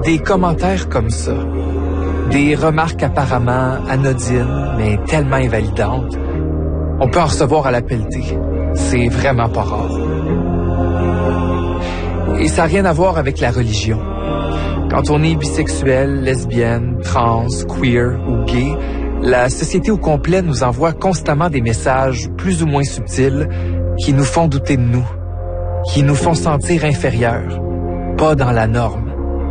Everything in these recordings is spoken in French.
Des commentaires comme ça, des remarques apparemment anodines, mais tellement invalidantes, on peut en recevoir à la pelletée. C'est vraiment pas rare. Et ça n'a rien à voir avec la religion. Quand on est bisexuel, lesbienne, trans, queer ou gay, la société au complet nous envoie constamment des messages plus ou moins subtils qui nous font douter de nous, qui nous font sentir inférieurs, pas dans la norme.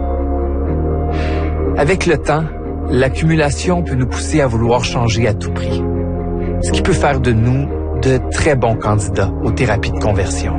Avec le temps, l'accumulation peut nous pousser à vouloir changer à tout prix, ce qui peut faire de nous de très bons candidats aux thérapies de conversion.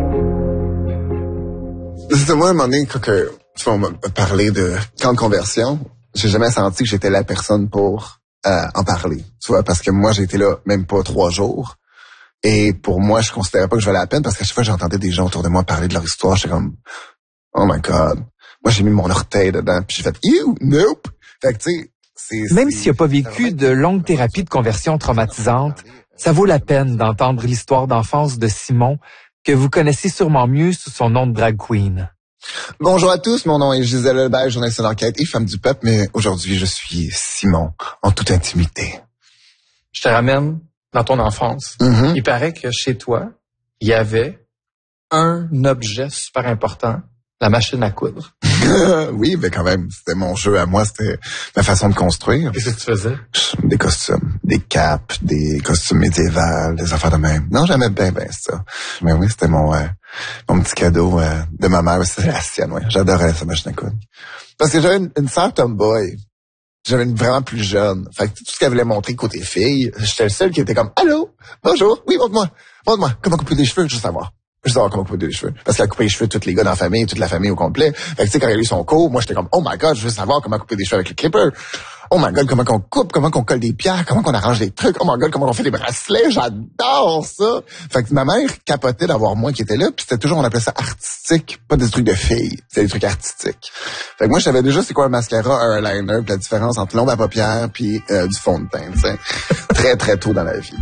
C'est moi, à un moment donné, quand tu vas me parler de camp de conversion, j'ai jamais senti que j'étais la personne pour en parler. Tu vois, parce que moi, j'ai été là même pas 3 jours. Et pour moi, je considérais pas que je valais la peine parce qu'à chaque fois que j'entendais des gens autour de moi parler de leur histoire, j'étais comme, oh my God. Moi, j'ai mis mon orteil dedans puis j'ai fait, ew, nope. Fait que, tu sais, même s'il n'a pas vécu de longues thérapies de conversion traumatisantes, ça vaut la peine d'entendre l'histoire d'enfance de Simon, que vous connaissez sûrement mieux sous son nom de drag queen. Bonjour à tous, mon nom est Gisèle Lebert, journaliste d'enquête et femme du peuple, mais aujourd'hui, je suis Simon, en toute intimité. Je te ramène dans ton enfance. Mm-hmm. Il paraît que chez toi, il y avait un objet super important, la machine à coudre. Oui, mais quand même, c'était mon jeu à moi, c'était ma façon de construire. Qu'est-ce que tu faisais? Des costumes, des capes, des costumes médiévals, des affaires de même. Non, j'aimais bien ça. Mais oui, c'était mon petit cadeau de ma mère. C'était la sienne, ouais. J'adorais sa machine à coudre. Parce que j'avais une sœur tomboy. J'avais une vraiment plus jeune. Fait que tout ce qu'elle voulait montrer côté fille, j'étais le seul qui était comme, allô, bonjour, oui, montre-moi, comment couper des cheveux, je veux savoir. Je veux savoir comment couper des cheveux. Parce qu'elle a coupé les cheveux de tous les gars dans la famille, toute la famille au complet. Fait que tu sais, quand elle a eu son cours, moi j'étais comme, oh my God, je veux savoir comment couper des cheveux avec le clipper. Oh my God, comment qu'on coupe, comment qu'on colle des pierres, comment qu'on arrange des trucs. Oh my God, comment on fait des bracelets, j'adore ça. Fait que ma mère capotait d'avoir moi qui était là, puis c'était toujours, on appelait ça artistique, pas des trucs de filles, c'était des trucs artistiques. Fait que moi je savais déjà c'est quoi un mascara, un eyeliner, puis la différence entre l'ombre à paupières puis du fond de teint, tu sais. Très très tôt dans la vie.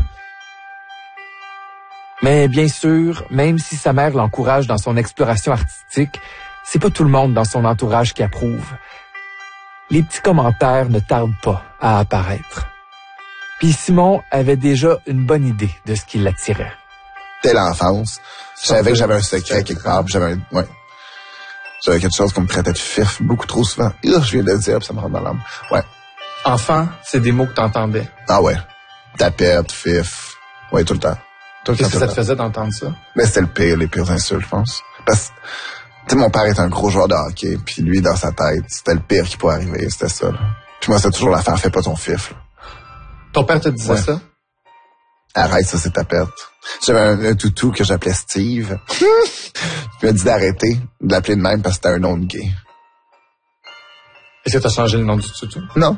Mais bien sûr, même si sa mère l'encourage dans son exploration artistique, c'est pas tout le monde dans son entourage qui approuve. Les petits commentaires ne tardent pas à apparaître. Puis Simon avait déjà une bonne idée de ce qui l'attirait. Dès l'enfance, je savais que j'avais un secret quelque part, puis j'avais quelque chose qu'on me traitait de fif beaucoup trop souvent. Je viens de le dire, puis ça me rentre dans l'âme. Ouais. Enfant, c'est des mots que t'entendais. Ah ouais. Tapette, fif. Ouais, tout le temps. Qu'est-ce que ça te faisait d'entendre ça? Mais c'était les pires insultes, je pense. Parce que, tu sais, mon père est un gros joueur de hockey, puis lui, dans sa tête, c'était le pire qui pouvait arriver, c'était ça, là. Puis moi, c'était toujours l'affaire, fais pas ton fif, là. Ton père te disait ça? Arrête, ça, c'est tapette. J'avais un toutou que j'appelais Steve. Il m'a dit d'arrêter de l'appeler de même parce que c'était un nom de gay. Est-ce que t'as changé le nom du toutou? Non.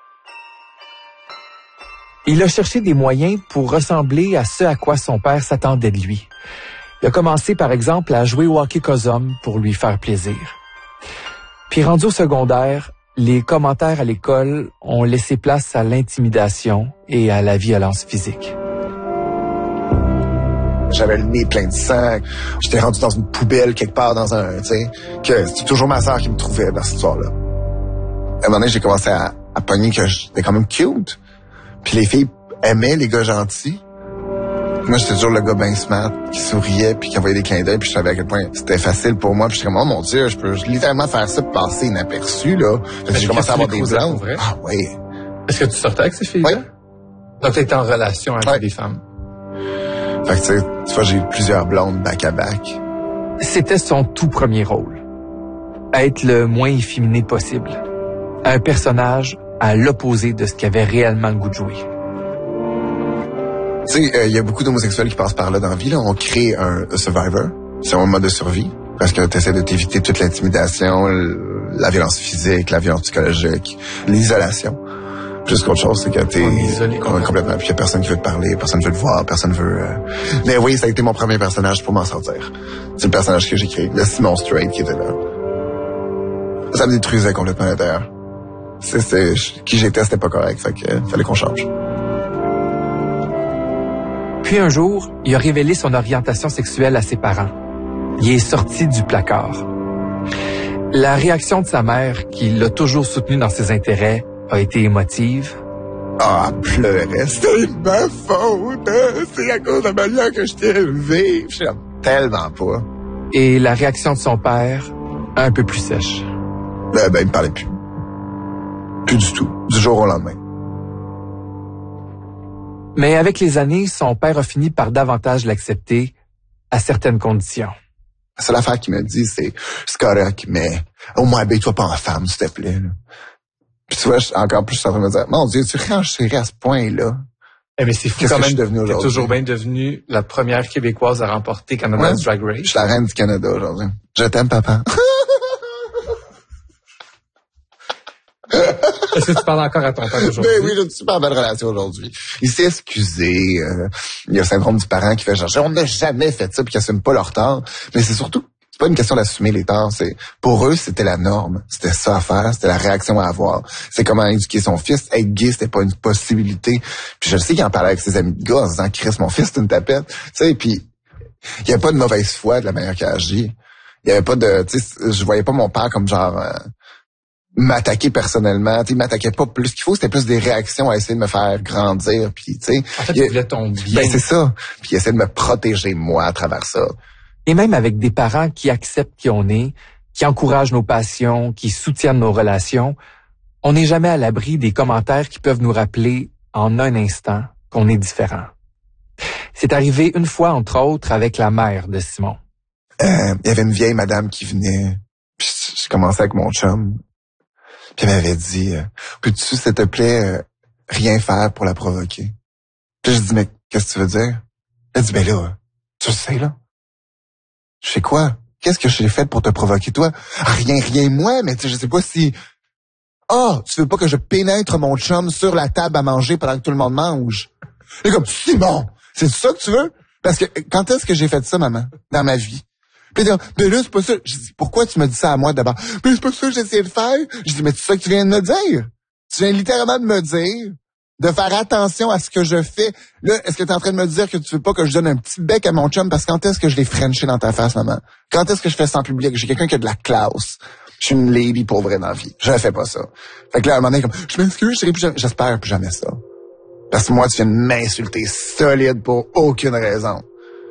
Il a cherché des moyens pour ressembler à ce à quoi son père s'attendait de lui. Il a commencé, par exemple, à jouer au hockey cosum pour lui faire plaisir. Puis rendu au secondaire, les commentaires à l'école ont laissé place à l'intimidation et à la violence physique. J'avais le nez plein de sang. J'étais rendu dans une poubelle quelque part dans un, tu sais, que c'était toujours ma sœur qui me trouvait dans cette histoire-là. À un moment donné, j'ai commencé à pogner que j'étais quand même cute. Puis les filles aimaient les gars gentils. Moi, j'étais toujours le gars bien smart, qui souriait, puis qui envoyait des clins d'œil, puis je savais à quel point c'était facile pour moi. Puis j'étais comme, oh mon Dieu, je peux littéralement faire ça pour passer inaperçu, là. Fait que j'ai commencé à avoir des blancs. Ah oui. Est-ce que tu sortais avec ces filles-là? Oui. Donc, tu étais en relation avec des femmes? Fait que tu vois, j'ai eu plusieurs blondes back-à-back. C'était son tout premier rôle. Être le moins efféminé possible. Un personnage à l'opposé de ce qu'il avait réellement le goût de jouer. Tu sais, il y a beaucoup d'homosexuels qui passent par là dans la vie. Là. On crée un survivor. C'est un mode de survie. Parce que tu essaies de t'éviter toute l'intimidation, la violence physique, la violence psychologique, l'isolation. Plus qu'autre chose, c'est que t'es isolé complètement. Puis il y a personne qui veut te parler, personne veut te voir, personne veut... Mais oui, ça a été mon premier personnage pour m'en sortir. C'est le personnage que j'ai créé, le Simon Straight qui était là. Ça me détruisait complètement à l'intérieur. Qui j'étais, c'était pas correct, fait que fallait qu'on change. Puis un jour, il a révélé son orientation sexuelle à ses parents. Il est sorti du placard. La réaction de sa mère, qui l'a toujours soutenu dans ses intérêts, a été émotive. Ah, elle pleurait. C'est ma faute. C'est à cause de la manière que je t'ai élevé. Je l'aime tellement pas. Et la réaction de son père, un peu plus sèche. Il me parlait plus. Plus du tout. Du jour au lendemain. Mais avec les années, son père a fini par davantage l'accepter à certaines conditions. La seule affaire qu'il me dit, c'est correct, mais au moins habille-toi pas en femme, s'il te plaît. Là. Puis tu vois, encore plus, je suis en train de me dire, mon Dieu, tu renchéris à ce point-là. Eh bien, c'est fou Qu'est-ce quand que même. je suis devenu aujourd'hui? T'es toujours bien devenue la première Québécoise à remporter Canada's Drag Race. Je suis la reine du Canada aujourd'hui. Je t'aime, papa. Est-ce que tu parles encore à ton père aujourd'hui? Ben oui, j'ai une super belle relation aujourd'hui. Il s'est excusé. Il y a le syndrome du parent qui fait genre, on n'a jamais fait ça puis qui assume pas leur tort. Mais c'est surtout, c'est pas une question d'assumer les torts. C'est, pour eux, c'était la norme. C'était ça à faire. C'était la réaction à avoir. C'est comment éduquer son fils. Être gay, c'était pas une possibilité. Puis je sais qu'il en parlait avec ses amis de gars en se disant, Chris, mon fils, c'est une tapette. Tu sais, puis il y avait pas de mauvaise foi de la manière qu'il agit. Il y avait pas de, tu sais, je voyais pas mon père comme genre, m'attaquer personnellement, il m'attaquait pas plus qu'il faut, c'était plus des réactions à essayer de me faire grandir, puis tu sais. En fait, il voulait ton bien. Ben c'est ça, puis il essaie de me protéger moi à travers ça. Et même avec des parents qui acceptent qui on est, qui encouragent nos passions, qui soutiennent nos relations, on n'est jamais à l'abri des commentaires qui peuvent nous rappeler en un instant qu'on est différent. C'est arrivé une fois, entre autres, avec la mère de Simon. Il y avait une vieille madame qui venait, puis je commençais avec mon chum. Puis elle m'avait dit, peux-tu, s'il te plaît, rien faire pour la provoquer? Puis je dis, mais qu'est-ce que tu veux dire? Elle dit, ben là, tu le sais, là. Je sais quoi? Qu'est-ce que j'ai fait pour te provoquer, toi? Rien, moi, mais tu sais, je sais pas si... tu veux pas que je pénètre mon chum sur la table à manger pendant que tout le monde mange? Et comme, Simon, c'est ça que tu veux? Parce que, quand est-ce que j'ai fait ça, maman, dans ma vie? Puis là, c'est pas ça. Je dis, pourquoi tu me dis ça à moi d'abord? Mais c'est pas ça que j'essaie de faire. Je dis, mais c'est ça que tu viens de me dire. Tu viens littéralement de me dire de faire attention à ce que je fais. Là, est-ce que tu es en train de me dire que tu veux pas que je donne un petit bec à mon chum? Parce que quand est-ce que je l'ai frenché dans ta face, maman? Quand est-ce que je fais ça en public? J'ai quelqu'un qui a de la classe. Je suis une lady pour vrai dans la vie. Je fais pas ça. Fait que là, à un moment donné, comme, je m'excuse, j'espère plus jamais ça. Parce que moi, tu viens de m'insulter solide pour aucune raison.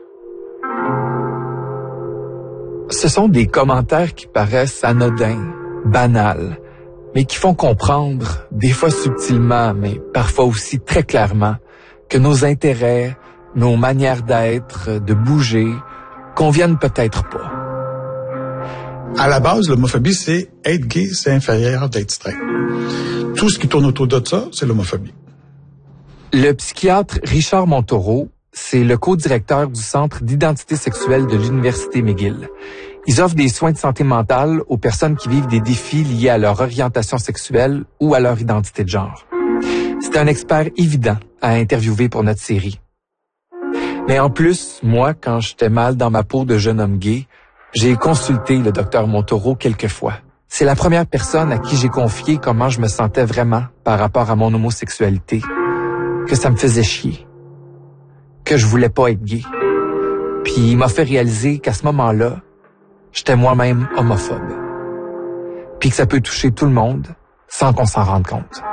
Ce sont des commentaires qui paraissent anodins, banals, mais qui font comprendre, des fois subtilement, mais parfois aussi très clairement, que nos intérêts, nos manières d'être, de bouger, conviennent peut-être pas. À la base, l'homophobie, c'est être gay, c'est inférieur d'être straight. Tout ce qui tourne autour de ça, c'est l'homophobie. Le psychiatre Richard Montaureau, c'est le co-directeur du Centre d'identité sexuelle de l'Université McGill. Ils offrent des soins de santé mentale aux personnes qui vivent des défis liés à leur orientation sexuelle ou à leur identité de genre. C'est un expert évident à interviewer pour notre série. Mais en plus, moi, quand j'étais mal dans ma peau de jeune homme gay, j'ai consulté le docteur Montaureau quelques fois. C'est la première personne à qui j'ai confié comment je me sentais vraiment par rapport à mon homosexualité, que ça me faisait chier, que je voulais pas être gay. Puis il m'a fait réaliser qu'à ce moment-là, j'étais moi-même homophobe. Puis que ça peut toucher tout le monde sans qu'on s'en rende compte.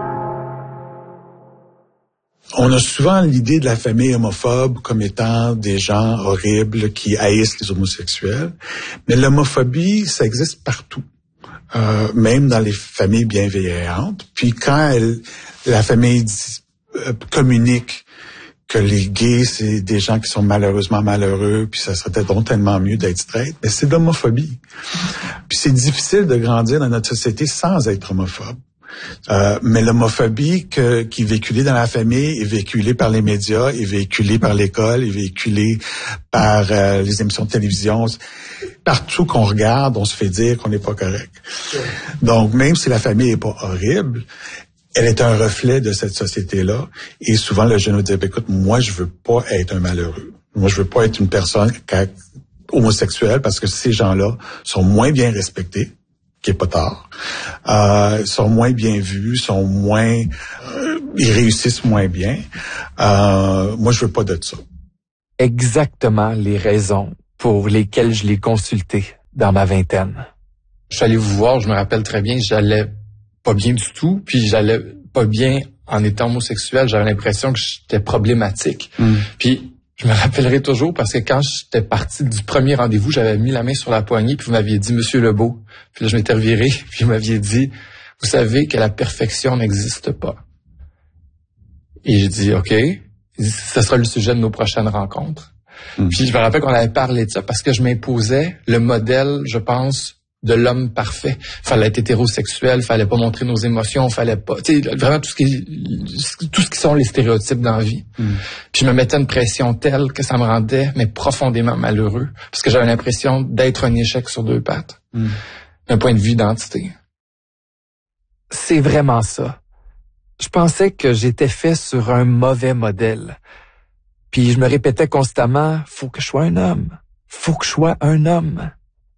On a souvent l'idée de la famille homophobe comme étant des gens horribles qui haïssent les homosexuels. Mais l'homophobie, ça existe partout. Même dans les familles bienveillantes. Puis quand la famille communique que les gays, c'est des gens qui sont malheureusement malheureux, puis ça serait donc tellement mieux d'être straight, mais c'est de l'homophobie. Puis c'est difficile de grandir dans notre société sans être homophobe. Mais l'homophobie qui est véhiculée dans la famille, est véhiculée par les médias, est véhiculée par l'école, est véhiculée par les émissions de télévision. Partout qu'on regarde, on se fait dire qu'on n'est pas correct. Donc, même si la famille est pas horrible, elle est un reflet de cette société-là. Et souvent, le jeune nous dit, écoute, moi, je veux pas être un malheureux. Moi, je veux pas être une personne homosexuelle parce que ces gens-là sont moins bien respectés, qui est pas tard, sont moins bien vus, sont moins, ils réussissent moins bien. Moi, je veux pas de ça. Exactement les raisons pour lesquelles je l'ai consulté dans ma vingtaine. Je suis allé vous voir, je me rappelle très bien, j'allais pas bien du tout, puis j'allais pas bien en étant homosexuel. J'avais l'impression que j'étais problématique. Puis je me rappellerai toujours parce que quand j'étais parti du premier rendez-vous, j'avais mis la main sur la poignée, puis vous m'aviez dit « Monsieur Lebeau ». Puis là, je m'étais reviré, puis vous m'aviez dit « Vous savez que la perfection n'existe pas ». Et j'ai dit « OK ». Ce sera le sujet de nos prochaines rencontres. Puis je me rappelle qu'on avait parlé de ça parce que je m'imposais le modèle, je pense, de l'homme parfait. Fallait être hétérosexuel, fallait pas montrer nos émotions, fallait pas, tu sais, vraiment tout ce qui sont les stéréotypes dans la vie. Puis je me mettais une pression telle que ça me rendait mais profondément malheureux parce que j'avais l'impression d'être un échec sur deux pattes. D'un point de vue d'identité. C'est vraiment ça. Je pensais que j'étais fait sur un mauvais modèle. Puis je me répétais constamment, faut que je sois un homme. Faut que je sois un homme.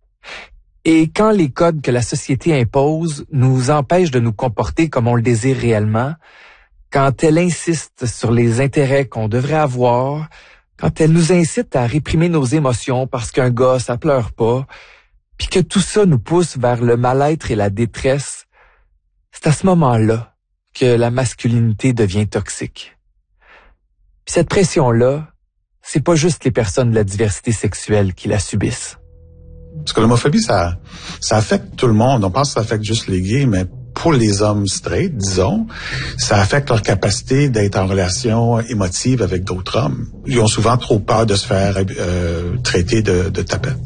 Et quand les codes que la société impose nous empêchent de nous comporter comme on le désire réellement, quand elle insiste sur les intérêts qu'on devrait avoir, quand elle nous incite à réprimer nos émotions parce qu'un gars, ça pleure pas, puis que tout ça nous pousse vers le mal-être et la détresse, c'est à ce moment-là que la masculinité devient toxique. Puis cette pression-là, c'est pas juste les personnes de la diversité sexuelle qui la subissent. Parce que l'homophobie, ça affecte tout le monde. On pense que ça affecte juste les gays, mais pour les hommes straight, disons, ça affecte leur capacité d'être en relation émotive avec d'autres hommes. Ils ont souvent trop peur de se faire traiter de tapette.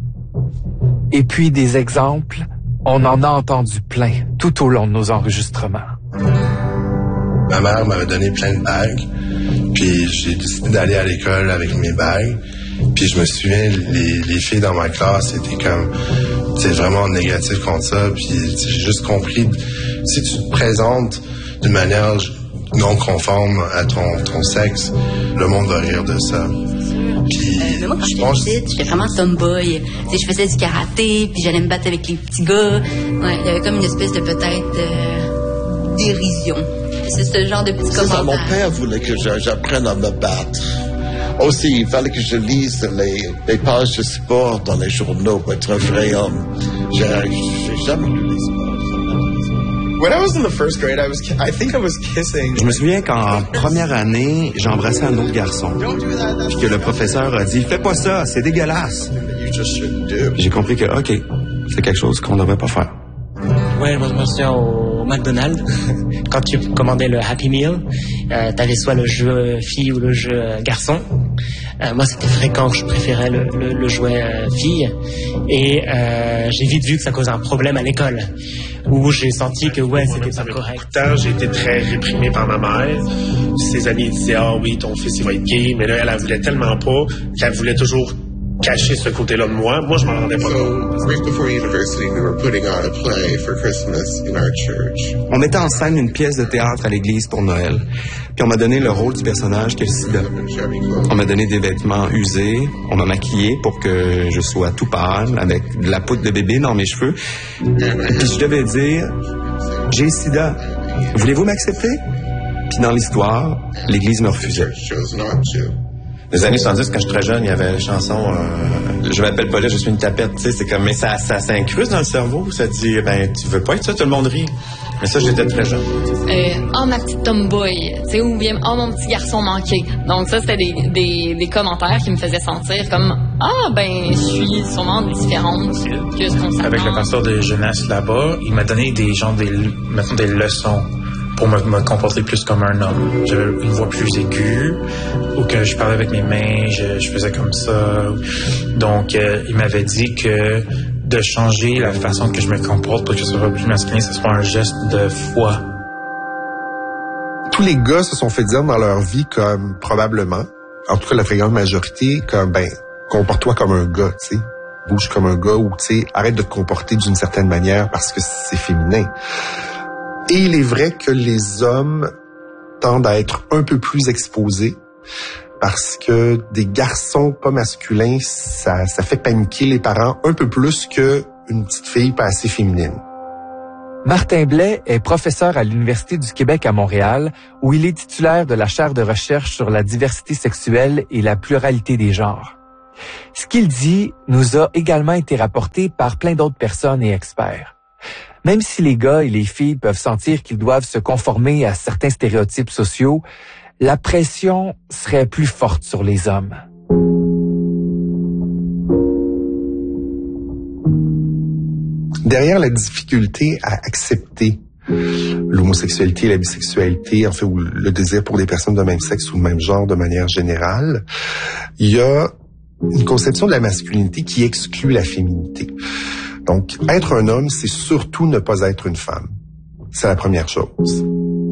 Et puis des exemples, on en a entendu plein tout au long de nos enregistrements. Ma mère m'avait donné plein de bagues, puis j'ai décidé d'aller à l'école avec mes bagues. Puis je me souviens, les filles dans ma classe étaient comme, c'est vraiment négatif contre ça. Puis j'ai juste compris, si tu te présentes d'une manière non conforme à ton sexe, le monde va rire de ça. Puis mais moi, quand j'étais petite, j'étais vraiment tomboy. Tu sais, je faisais du karaté, puis j'allais me battre avec les petits gars. Ouais, il y avait comme une espèce de peut-être dérision. C'est ce genre de petits commentaires. Mon père voulait que j'apprenne à me battre. Aussi, il fallait que je lise les pages de sport dans les journaux pour être un vrai homme. J'ai jamais lu les sports. When I was in the first grade, I think I was kissing. Je me souviens qu'en première année, j'ai embrassé un autre garçon. Puis que le professeur a dit « Fais pas ça, c'est dégueulasse. » J'ai compris que, OK, c'est quelque chose qu'on ne devrait pas faire. Ouais, moi je me souviens au McDonald's, quand tu commandais le Happy Meal, t'avais soit le jeu fille ou le jeu garçon. Moi, c'était fréquent que je préférais le jouet fille. Et j'ai vite vu que ça causait un problème à l'école, où j'ai senti que, ouais, c'était pas correct. J'ai été très réprimé par ma mère. Ses amis disaient « Ah oui, ton fils, il va être gay. » Mais là, elle voulait tellement pas qu'elle voulait toujours cacher ce côté-là de moi. Moi, je m'en rendais pas compte. Right before university, we were putting on a play for Christmas in our church. On mettait en scène une pièce de théâtre à l'église pour Noël. Puis on m'a donné le rôle du personnage qui est le sida. On m'a donné des vêtements usés. On m'a maquillé pour que je sois tout pâle, avec de la poudre de bébé dans mes cheveux. Puis je devais dire « J'ai sida. Voulez-vous m'accepter? » Puis dans l'histoire, l'église me refusait. Les années 70, quand je suis très jeune, il y avait la chanson Je m'appelle Paulette, je suis une tapette. Tu sais, c'est comme, mais ça s'incruste dans le cerveau. Ça dit, ben, tu veux pas être ça, tout le monde rit. Mais ça, j'étais très jeune. Oh, ma petite tomboy, tu sais, ou bien, oh, mon petit garçon manqué. Donc ça, c'était des commentaires qui me faisaient sentir comme, ah, ben, je suis sûrement différente que ce qu'on s'attend. Avec le pasteur de jeunesse là-bas, il m'a donné des leçons pour me comporter plus comme un homme. J'avais une voix plus aiguë, ou que je parlais avec mes mains, je faisais comme ça. Donc, il m'avait dit que de changer la façon que je me comporte pour que je sois plus masculin, ce soit un geste de foi. Tous les gars se sont fait dire dans leur vie comme, probablement, en tout cas la très grande majorité, comme, ben, comporte-toi comme un gars, tu sais. Bouge comme un gars, ou, tu sais, arrête de te comporter d'une certaine manière parce que c'est féminin. Et il est vrai que les hommes tendent à être un peu plus exposés parce que des garçons pas masculins, ça fait paniquer les parents un peu plus qu'une petite fille pas assez féminine. Martin Blais est professeur à l'Université du Québec à Montréal, où il est titulaire de la chaire de recherche sur la diversité sexuelle et la pluralité des genres. Ce qu'il dit nous a également été rapporté par plein d'autres personnes et experts. Même si les gars et les filles peuvent sentir qu'ils doivent se conformer à certains stéréotypes sociaux, la pression serait plus forte sur les hommes. Derrière la difficulté à accepter l'homosexualité et la bisexualité, en fait, ou le désir pour des personnes de même sexe ou de même genre de manière générale, il y a une conception de la masculinité qui exclut la féminité. Donc, être un homme, c'est surtout ne pas être une femme. C'est la première chose.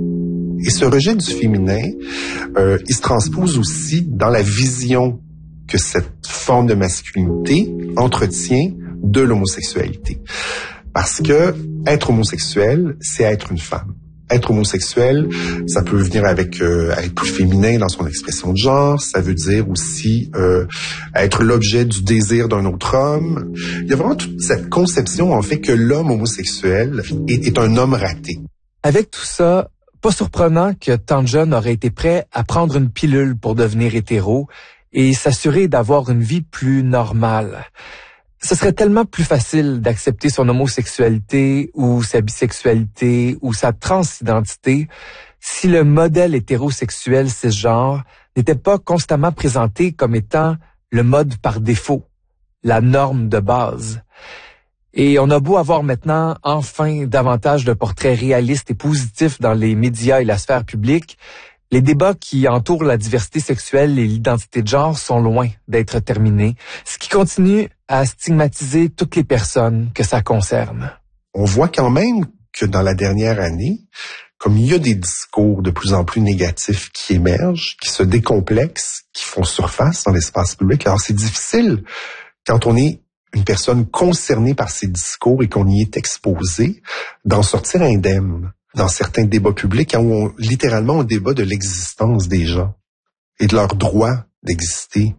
Et ce rejet du féminin, il se transpose aussi dans la vision que cette forme de masculinité entretient de l'homosexualité. Parce que être homosexuel, c'est être une femme. Être homosexuel, ça peut venir avec être plus féminin dans son expression de genre. Ça veut dire aussi être l'objet du désir d'un autre homme. Il y a vraiment toute cette conception, en fait, que l'homme homosexuel est un homme raté. Avec tout ça, pas surprenant que tant de jeunes auraient été prêts à prendre une pilule pour devenir hétéro et s'assurer d'avoir une vie plus normale. Ce serait tellement plus facile d'accepter son homosexualité ou sa bisexualité ou sa transidentité si le modèle hétérosexuel cisgenre n'était pas constamment présenté comme étant le mode par défaut, la norme de base. Et on a beau avoir maintenant enfin davantage de portraits réalistes et positifs dans les médias et la sphère publique, les débats qui entourent la diversité sexuelle et l'identité de genre sont loin d'être terminés, ce qui continue à stigmatiser toutes les personnes que ça concerne. On voit quand même que dans la dernière année, comme il y a des discours de plus en plus négatifs qui émergent, qui se décomplexent, qui font surface dans l'espace public, alors c'est difficile quand on est une personne concernée par ces discours et qu'on y est exposé, d'en sortir indemne. Dans certains débats publics, où littéralement on débat de l'existence des gens et de leur droit d'exister.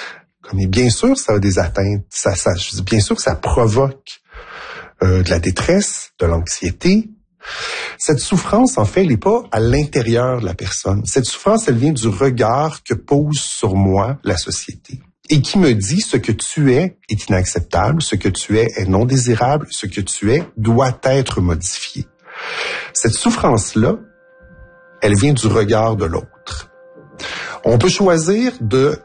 Et bien sûr, ça a des atteintes. Bien sûr que ça provoque de la détresse, de l'anxiété. Cette souffrance, en fait, elle n'est pas à l'intérieur de la personne. Cette souffrance, elle vient du regard que pose sur moi la société et qui me dit ce que tu es est inacceptable, ce que tu es non désirable, ce que tu es doit être modifié. Cette souffrance-là, elle vient du regard de l'autre. On peut choisir de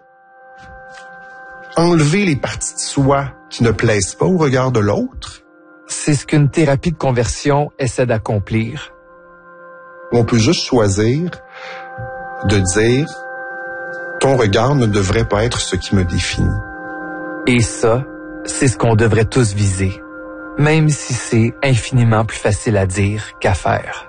enlever les parties de soi qui ne plaisent pas au regard de l'autre. C'est ce qu'une thérapie de conversion essaie d'accomplir. On peut juste choisir de dire « ton regard ne devrait pas être ce qui me définit ». Et ça, c'est ce qu'on devrait tous viser. Même si c'est infiniment plus facile à dire qu'à faire.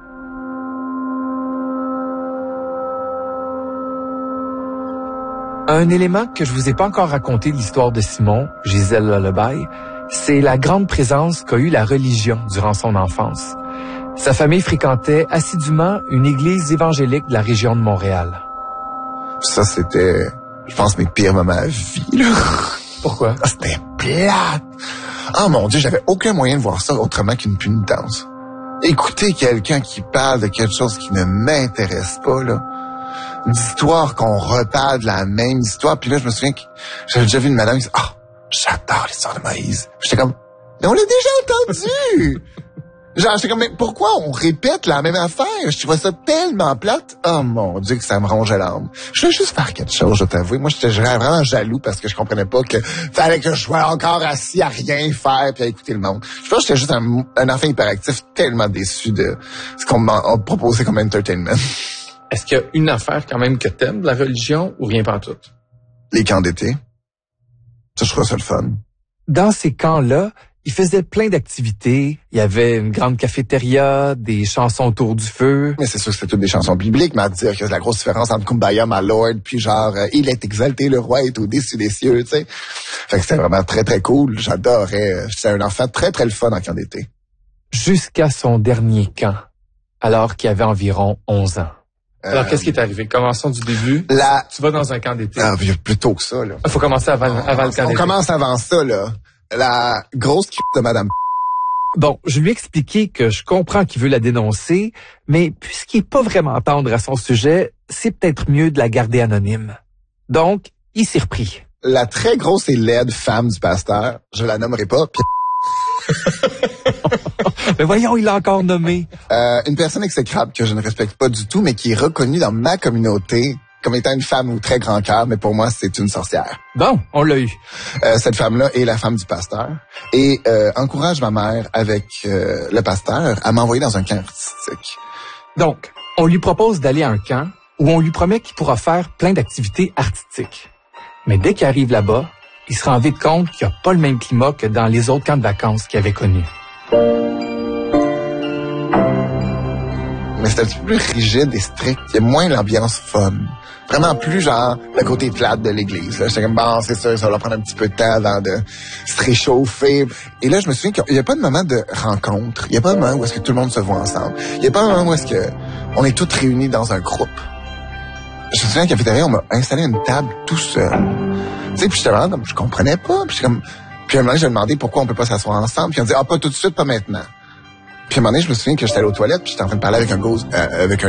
Un élément que je vous ai pas encore raconté de l'histoire de Simon, Gisèle Lullaby, c'est la grande présence qu'a eue la religion durant son enfance. Sa famille fréquentait assidûment une église évangélique de la région de Montréal. Ça, c'était, je pense, mes pires moments à vie, là. Pourquoi? C'était plate. Oh mon Dieu, j'avais aucun moyen de voir ça autrement qu'une pénitence. Écouter quelqu'un qui parle de quelque chose qui ne m'intéresse pas, là. D'histoire qu'on reparle de la même histoire. Puis là, je me souviens que j'avais déjà vu une madame qui disait « Ah, j'adore l'histoire de Moïse. » J'étais comme « Mais on l'a déjà entendu! » Genre, j'étais comme « Mais pourquoi on répète la même affaire? » Je trouvais ça tellement plate. Oh mon Dieu, que ça me rongeait l'âme. Je voulais juste faire quelque chose, je t'avoue. Moi, j'étais vraiment jaloux parce que je comprenais pas que fallait que je sois encore assis à rien faire puis à écouter le monde. Je pense que j'étais juste un enfant hyperactif tellement déçu de ce qu'on m'a proposé comme entertainment. Est-ce qu'il y a une affaire quand même que t'aimes de la religion ou rien pantoute? Les camps d'été. Ça, je trouve ça le fun. Dans ces camps-là, il faisait plein d'activités. Il y avait une grande cafétéria, des chansons autour du feu. Mais c'est sûr que c'était toutes des chansons bibliques, mais à dire que c'est la grosse différence entre Kumbaya, my Lord, puis genre, il est exalté, le roi est au-dessus des cieux, tu sais. Fait que c'était vraiment très, très cool. J'adorais. J'étais un enfant très, très le fun en camp d'été. Jusqu'à son dernier camp, alors qu'il avait environ 11 ans. Alors, qu'est-ce qui est arrivé? Commençons du début. Tu vas dans un camp d'été. Ah, plus tôt que ça, là. Il faut commencer avant le camp d'été. On commence avant ça, là. La grosse de Madame. Bon, je lui ai expliqué que je comprends qu'il veut la dénoncer, mais puisqu'il n'est pas vraiment tendre à son sujet, c'est peut-être mieux de la garder anonyme. Donc, il s'est repris. la très grosse et laide femme du pasteur, je la nommerai pas, Mais voyons, il l'a encore nommé. Une personne exécrable que je ne respecte pas du tout, mais qui est reconnue dans ma communauté comme étant une femme au très grand cœur, mais pour moi, c'est une sorcière. Bon, on l'a eu. Cette femme-là est la femme du pasteur et encourage ma mère avec le pasteur à m'envoyer dans un camp artistique. Donc, on lui propose d'aller à un camp où on lui promet qu'il pourra faire plein d'activités artistiques. Mais dès qu'il arrive là-bas, il se rend vite compte qu'il n'y a pas le même climat que dans les autres camps de vacances qu'il avait connus. Mais c'est un petit peu plus rigide et strict. Il y a moins l'ambiance fun. Vraiment plus genre le côté plate de l'église. J'étais comme, bon, c'est sûr, ça va leur prendre un petit peu de temps avant de se réchauffer. Et là, je me souviens qu'il n'y a pas de moment de rencontre. Il n'y a pas de moment où est-ce que tout le monde se voit ensemble. Il n'y a pas de moment où est-ce que on est tous réunis dans un groupe. Je me souviens qu'à la cafétéria, on m'a installé une table tout seul. Tu sais, puis j'étais vraiment comme, je comprenais pas. Puis à un moment, j'ai demandé pourquoi on peut pas s'asseoir ensemble. Puis on dit, pas tout de suite, pas maintenant. Puis à un moment donné, je me souviens que j'étais allé aux toilettes, puis j'étais en train de parler avec un